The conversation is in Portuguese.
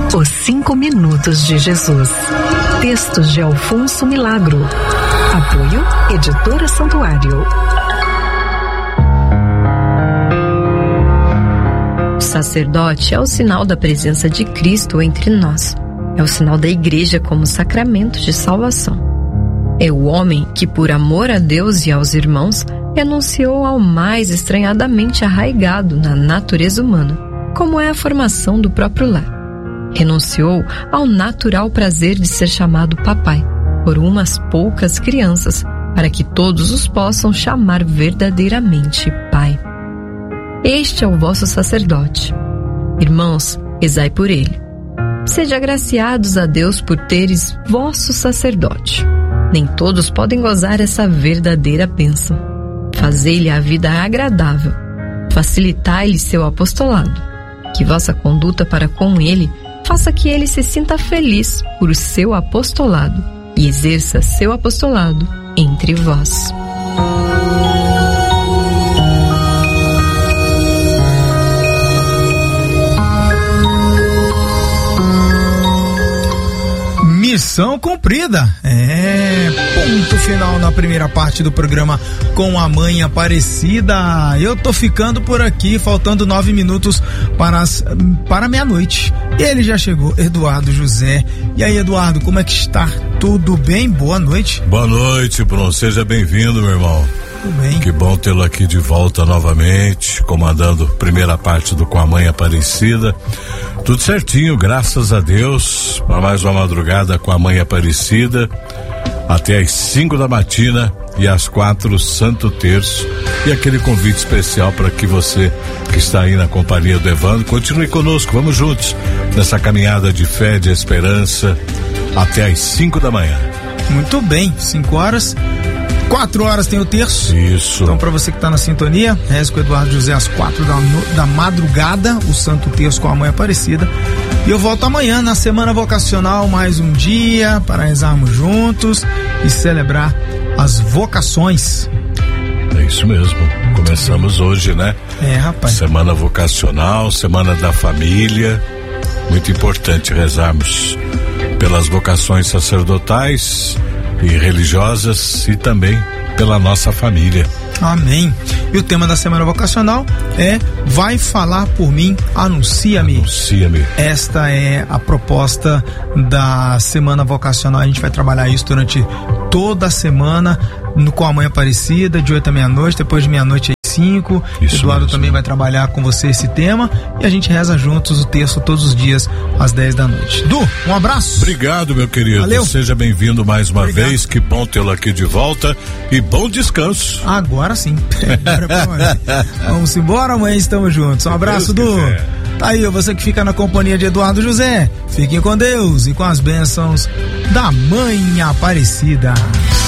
Os 5 Minutos de Jesus. Textos de Alfonso Milagro. Apoio Editora Santuário. O sacerdote é o sinal da presença de Cristo entre nós. É o sinal da igreja como sacramento de salvação. É o homem que, por amor a Deus e aos irmãos, renunciou ao mais estranhadamente arraigado na natureza humana, como é a formação do próprio lar. Renunciou ao natural prazer de ser chamado papai por umas poucas crianças, para que todos os possam chamar verdadeiramente pai. Este é o vosso sacerdote. Irmãos, rezai por ele. Sede agraciados a Deus por teres vosso sacerdote. Nem todos podem gozar essa verdadeira bênção. Fazei-lhe a vida agradável. Facilitai-lhe seu apostolado. Que vossa conduta para com ele faça que ele se sinta feliz por seu apostolado e exerça seu apostolado entre vós. Missão cumprida. Ponto final na primeira parte do programa com a Mãe Aparecida. Eu tô ficando por aqui, faltando 9 minutos para meia-noite. E ele já chegou, Eduardo José. E aí, Eduardo, como é que está? Tudo bem? Boa noite. Boa noite, Bruno. Seja bem-vindo, meu irmão. Tudo bem. Que bom tê-lo aqui de volta novamente, comandando a primeira parte do Com a Mãe Aparecida. Tudo certinho, graças a Deus, para mais uma madrugada com a Mãe Aparecida, até às 5 da matina e às 4 Santo Terço. E aquele convite especial para que você que está aí na companhia do Evandro, continue conosco, vamos juntos nessa caminhada de fé, de esperança, até às 5 da manhã. Muito bem, 5 horas. 4 horas tem o terço. Isso. Então, para você que está na sintonia, reze com o Eduardo José às 4 da madrugada, o Santo Terço com a Mãe Aparecida. E eu volto amanhã na Semana Vocacional, mais um dia para rezarmos juntos e celebrar as vocações. É isso mesmo. Começamos hoje, né? Rapaz. Semana Vocacional, Semana da Família. Muito importante rezarmos pelas vocações sacerdotais e religiosas e também pela nossa família. Amém. E o tema da Semana Vocacional é Vai falar por mim, anuncia-me. Anuncia-me. Esta é a proposta da Semana Vocacional. A gente vai trabalhar isso durante toda a semana com a Mãe Aparecida, de 8 à meia-noite, depois de meia-noite às 5. Eduardo mesmo. Também vai trabalhar com você esse tema e a gente reza juntos o terço todos os dias às 10 da noite. Du, um abraço. Obrigado, meu querido. Valeu. Seja bem-vindo mais uma vez. Que bom tê-lo aqui de volta e bom descanso. Agora sim. Vamos embora, amanhã estamos juntos. Um abraço, Du. Tá aí, você que fica na companhia de Eduardo José. Fiquem com Deus e com as bênçãos da Mãe Aparecida.